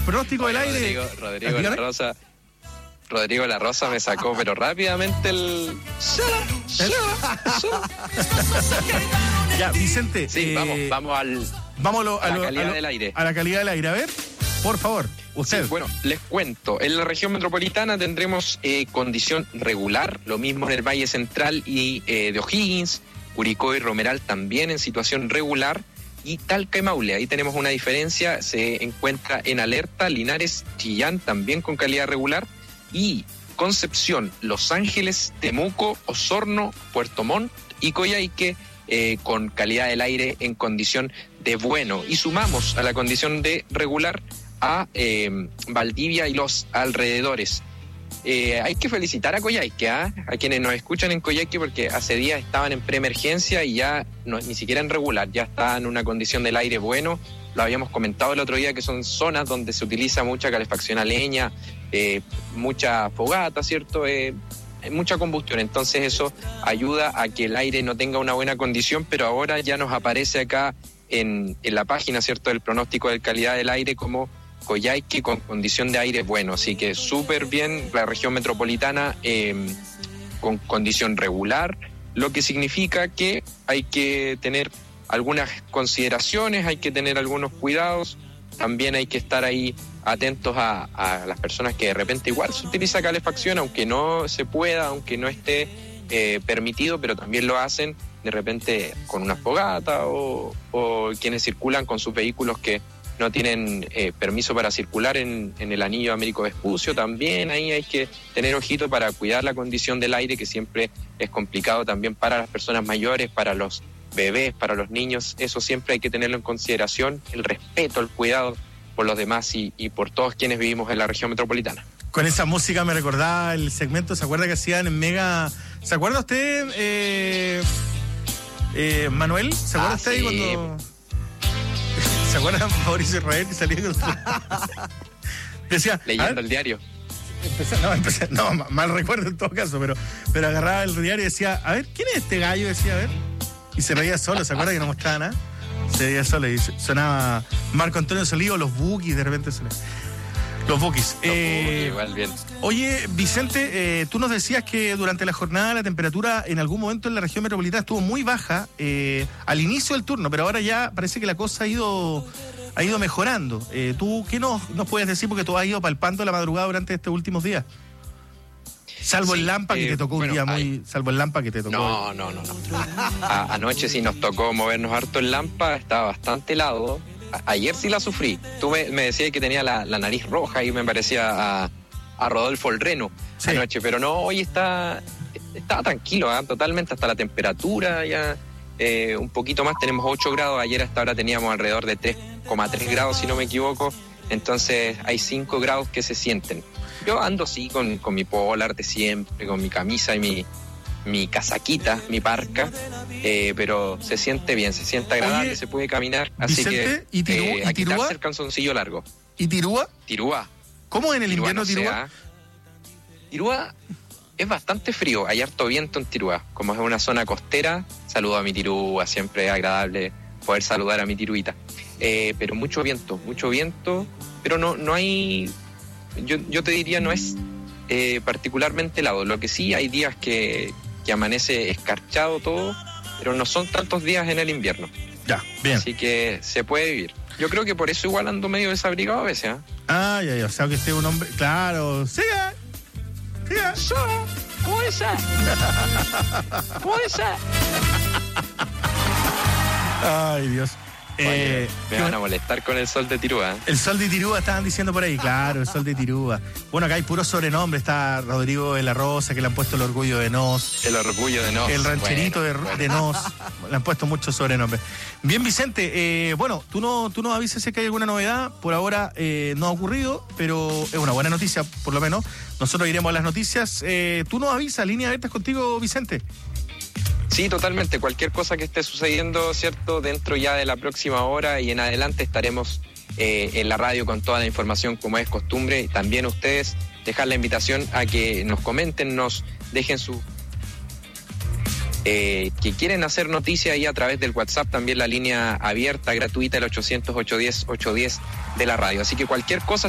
pronóstico del aire. Rodrigo La Rosa me sacó, pero rápidamente Ya, Vicente. Sí, vamos a la calidad del aire. A la calidad del aire. A ver, por favor, usted. Sí, bueno, les cuento. En la región metropolitana tendremos condición regular, lo mismo en el Valle Central y de O'Higgins, Curicó y Romeral también en situación regular, y Talca y Maule, ahí tenemos una diferencia, se encuentra en alerta. Linares, Chillán también con calidad regular, y Concepción, Los Ángeles, Temuco, Osorno, Puerto Montt y Coyhaique con calidad del aire en condición de bueno. Y sumamos a la condición de regular a Valdivia y los alrededores. Hay que felicitar a Coyhaique, a quienes nos escuchan en Coyhaique, porque hace días estaban en preemergencia y ya ni siquiera en regular, ya está en una condición del aire bueno. Lo habíamos comentado el otro día, que son zonas donde se utiliza mucha calefacción a leña, mucha fogata, ¿cierto? Mucha combustión. Entonces eso ayuda a que el aire no tenga una buena condición, pero ahora ya nos aparece acá en la página, ¿cierto?, del pronóstico de calidad del aire como Coyhaique con condición de aire bueno. Así que súper bien la región metropolitana con condición regular, lo que significa que hay que tener algunas consideraciones, hay que tener algunos cuidados. También hay que estar ahí atentos a las personas que de repente igual se utiliza calefacción, aunque no se pueda, aunque no esté permitido, pero también lo hacen de repente con una fogata o quienes circulan con sus vehículos que no tienen permiso para circular en el anillo Américo Vespucio. También ahí hay que tener ojito para cuidar la condición del aire, que siempre es complicado también para las personas mayores, para los bebés, para los niños. Eso siempre hay que tenerlo en consideración, el respeto, el cuidado por los demás y por todos quienes vivimos en la región metropolitana. Con esa música me recordaba el segmento, ¿se acuerda que hacían en Mega? ¿Se acuerda usted, Manuel? ¿Se acuerda usted ahí cuando... ¿Se acuerda Mauricio Israel que salía con decía, leyendo el diario? No, mal recuerdo en todo caso, pero agarraba el diario y decía, a ver, ¿quién es este gallo? Decía, a ver, y se reía solo, ¿se acuerda que no mostraba nada? Se reía solo y sonaba Marco Antonio Solivo, los Bukis, de repente los Bukis. Igual bien. Oye, Vicente, tú nos decías que durante la jornada la temperatura en algún momento en la región metropolitana estuvo muy baja al inicio del turno, pero ahora ya parece que la cosa ha ido mejorando. ¿Tú qué nos puedes decir? Porque tú has ido palpando la madrugada durante estos últimos días. Salvo el Lampa que te tocó un día muy... Salvo el Lampa que te tocó. No. Anoche sí nos tocó movernos harto el Lampa, estaba bastante helado. Ayer sí la sufrí. Tú me decías que tenía la nariz roja y me parecía a Rodolfo el Reno anoche, pero no, hoy estaba tranquilo, totalmente, hasta la temperatura ya un poquito más, tenemos 8 grados, ayer hasta ahora teníamos alrededor de 3,3 grados si no me equivoco, entonces hay 5 grados que se sienten. Yo ando así con mi polar de siempre, con mi camisa y mi casaquita, mi parca, pero se siente bien, se siente agradable. Oye, se puede caminar, así Vicente, que a quitarse el calzoncillo largo. ¿Y Tirúa? Tirúa. ¿Cómo en el invierno no Tirúa? Tirúa es bastante frío, hay harto viento en Tirúa. Como es una zona costera, saludo a mi Tirúa, siempre es agradable poder saludar a mi Tiruita. Pero mucho viento, pero no hay... Yo te diría, no es particularmente helado. Lo que sí, hay días que amanece escarchado todo, pero no son tantos días en el invierno. Ya, bien. Así que se puede vivir. Yo creo que por eso igual ando medio desabrigado a veces, ya, o sea que esté un hombre... Claro, siga. Puede ser. Ay, Dios. Me van a molestar con el sol de Tirúa. El sol de Tirúa estaban diciendo por ahí, claro, el sol de Tirúa. Bueno, acá hay puros sobrenombres, está Rodrigo de la Rosa, que le han puesto el orgullo de Nos. El orgullo de Nos. El rancherito de Nos, le han puesto muchos sobrenombres. Bien, Vicente, tú nos avisas si que hay alguna novedad, por ahora no ha ocurrido, pero es una buena noticia, por lo menos. Nosotros iremos a las noticias. Tú nos avisas, línea abierta contigo, Vicente. Sí, totalmente. Cualquier cosa que esté sucediendo, ¿cierto? Dentro ya de la próxima hora y en adelante estaremos en la radio con toda la información como es costumbre. También ustedes dejar la invitación a que nos comenten, nos dejen su... que quieren hacer noticia ahí a través del WhatsApp, también la línea abierta, gratuita, el 800-810-810 de la radio. Así que cualquier cosa